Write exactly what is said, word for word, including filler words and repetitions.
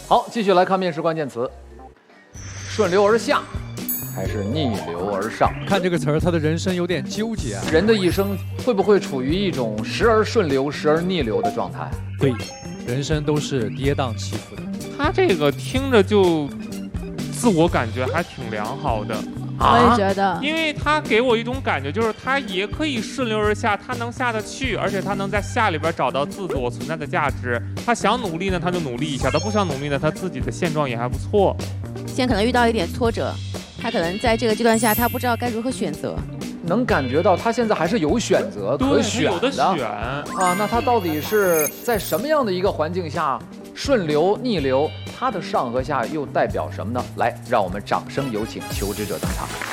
好，继续来看面试关键词：顺流而下，还是逆流而上？ 看这个词儿，他的人生有点纠结啊。 人的一生会不会处于一种时而顺流、时而逆流的状态？ 对，人生都是跌宕起伏的。 他这个听着就自我感觉还挺良好的。 我也觉得， 因为他给我一种感觉，就是他也可以顺流而下，他能下得去，而且他能在下里边找到自我存在的价值。他想努力呢，他就努力一下；他不想努力呢，他自己的现状也还不错。 现在可能遇到一点挫折，他可能在这个阶段下，他不知道该如何选择。 能感觉到他现在还是有选择可选的， 有的选啊。那他到底是在什么样的一个环境下顺流逆流？它的上和下又代表什么呢？来，让我们掌声有请求职者登场。